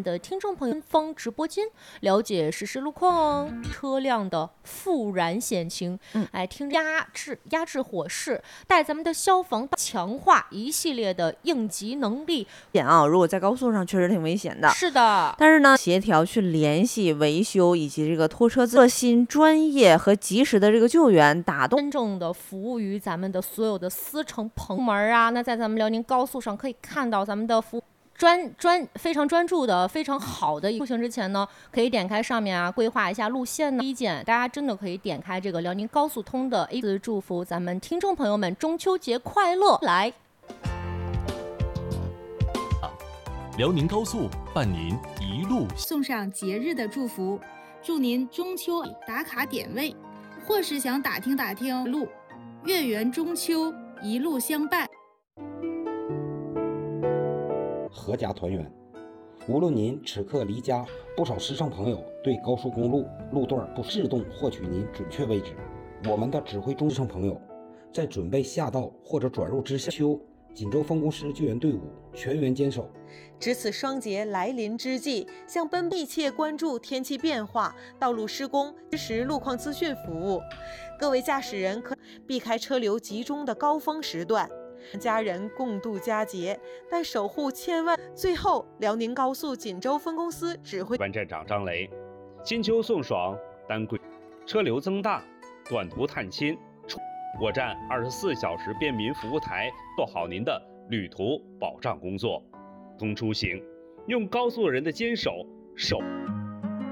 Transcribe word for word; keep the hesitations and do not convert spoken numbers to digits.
的听众朋友方直播间，了解实时路况、车辆的复燃险情，嗯，哎，听压制压制火势，带咱们的消防强化一系列的应急能力。 险啊，如果在高速上确实挺危险的。 是的， 但是呢，协调去联系维修以及这个拖车热心、专业和及时的这个救援，打动真正的服务于咱们的所有的司乘朋友们啊。那在咱们辽宁高速上可以看到咱们的服务专专非常专注的、非常好的出行之前呢，可以点开上面啊，规划一下路线呢。意见大家真的可以点开这个辽宁高速通的 A P P， 祝福咱们听众朋友们中秋节快乐！来， 辽宁高速伴您一路送上节日的祝福，祝您中秋打卡点位，或是想打听打听路，月圆中秋一路相伴。 阖家团圆。无论您此刻离家，不少司乘朋友对高速公路路段不自动获取您准确位置。我们的指挥中司乘朋友在准备下道或者转入之秋，锦州分公司救援队伍全员坚守。 值此双节来临之际，向奔密切关注天气变化、道路施工、实时路况资讯服务。各位驾驶人可避开车流集中的高峰时段，家人共度佳节，但守护千万。最后，辽宁高速锦州分公司指挥班站长张雷，金秋送爽，单轨车流增大，短途探亲，我站二十四小时便民服务台做好您的旅途保障工作。通出行，用高速人的坚守守。